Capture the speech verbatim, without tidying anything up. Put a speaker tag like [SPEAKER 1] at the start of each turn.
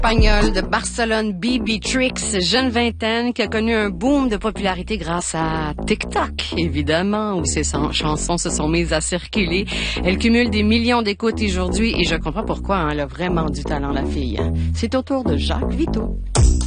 [SPEAKER 1] Espagnole de Barcelone, Bibi Trix, jeune vingtaine qui a connu un boom de popularité grâce à TikTok, évidemment, où ses chansons se sont mises à circuler. Elle cumule des millions d'écoutes aujourd'hui et je comprends pourquoi, hein, elle a vraiment du talent, la fille. C'est au tour de Jacques Vito.